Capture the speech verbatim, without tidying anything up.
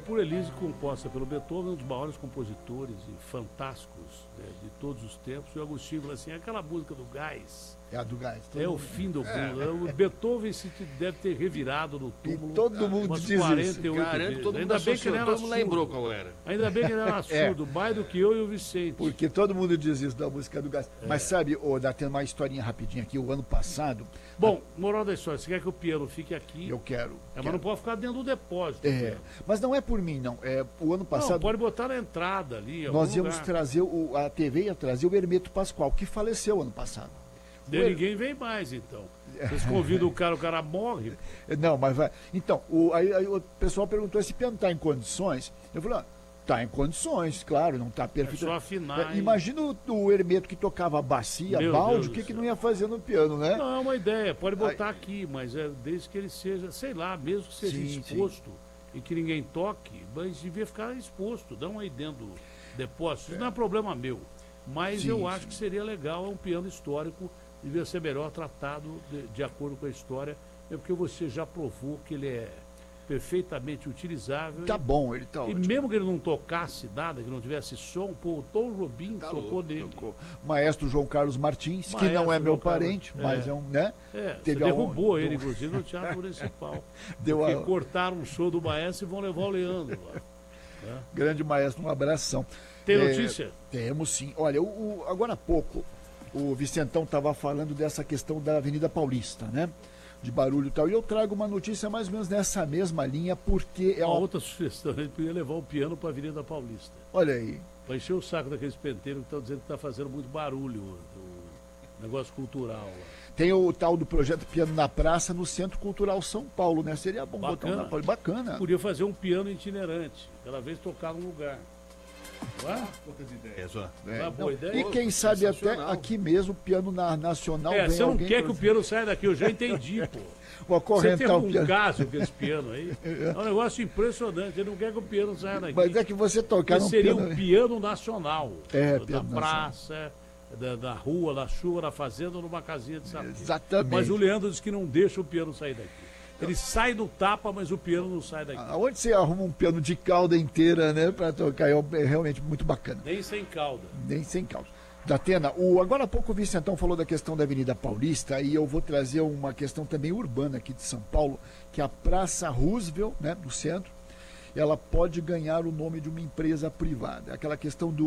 Por Elise, composta pelo Beethoven, um dos maiores compositores e fantásticos, né, de todos os tempos. E o Agostinho falou assim, aquela música do Gás... É a do Gás. É o fim do mundo. É. O Beethoven se deve ter revirado no túmulo. E todo mundo umas diz quarenta e oito isso. vezes. Todo Ainda mundo bem que ele era todo mundo surdo. lembrou qual era. Ainda bem que ele era surdo, é. mais do que eu e o Vicente. Porque todo mundo diz isso da música do Gás. É. Mas sabe, oh, dá tendo uma historinha rapidinha aqui, o ano passado... Bom, a... moral da história, você quer que o piano fique aqui? Eu quero. É, quero. Mas não pode ficar dentro do depósito. É. Mas não é por mim, não. É, o ano passado... Não, pode botar na entrada ali. Nós íamos lugar. trazer, o, a T V ia trazer o Hermeto Pascoal, que faleceu ano passado. De ninguém vem mais, então. Vocês convidam o cara, o cara morre. Não, mas vai. Então, o, aí, aí o pessoal perguntou: esse piano está em condições? Eu falei: ah, está em condições, claro, não está perfeito. É só afinar. É, imagina o, o Hermeto que tocava bacia, Meu balde, Deus o que, que céu. não ia fazer no piano, né? Não, é uma ideia, pode botar aí, aqui, mas é desde que ele seja, sei lá, mesmo que seja sim, exposto sim. e que ninguém toque, mas devia ficar exposto, não aí dentro do depósito. Isso é. não é problema meu, mas sim, eu sim. acho que seria legal, é um piano histórico. Devia ser melhor tratado de, de acordo com a história, é porque você já provou que ele é perfeitamente utilizável. Tá e, bom, ele tá E ótimo. mesmo que ele não tocasse nada, que não tivesse som, pô, o Tom Jobim tá tocou louco, nele. Tocou. Maestro João Carlos Martins, Maestro que não é meu João parente, Carlos, mas é, é um, né? É, Teve você derrubou a... ele, inclusive, no Teatro Municipal. Deu porque a... cortaram o show do Maestro e vão levar o Leandro lá. Né? Grande maestro, um abração. Tem É, notícia? Temos sim. Olha, o, o, agora há pouco, o Vicentão estava falando dessa questão da Avenida Paulista, né? De barulho e tal. E eu trago uma notícia mais ou menos nessa mesma linha, porque é uma uma... outra sugestão, ele podia levar o piano para a Avenida Paulista. Olha aí. Para encher o saco daqueles penteiros que estão dizendo que está fazendo muito barulho, o negócio cultural lá. Tem o tal do projeto Piano na Praça no Centro Cultural São Paulo, né? Seria bom Bacana. botar um na Paulista. Bacana. Podia fazer um piano itinerante, cada vez tocar num lugar. Ué? Poucas ideias, ó. É, Uma boa não, ideia? e quem sabe até Sensacional. aqui mesmo, piano na, nacional. É, vem você não alguém quer pra- que o piano saia daqui, eu já entendi, pô. Vou Você tem acorrentar um o piano. caso com esse piano aí. É um negócio impressionante. Ele não quer que o piano saia daqui. Mas é que você tocar Mas num seria piano... um piano nacional. É, da piano praça, da, da rua, da chuva, da fazenda, numa casinha de sapê. Exatamente. Mas o Leandro diz que não deixa o piano sair daqui. Ele sai do tapa, mas o piano não sai daqui. Aonde você arruma um piano de cauda inteira, né, para tocar? É realmente muito bacana. Nem sem cauda. Nem sem cauda. Datena, o, agora há pouco o Vicentão falou da questão da Avenida Paulista e eu vou trazer uma questão também urbana aqui de São Paulo, que é a Praça Roosevelt, né, do centro, ela pode ganhar o nome de uma empresa privada. Aquela questão do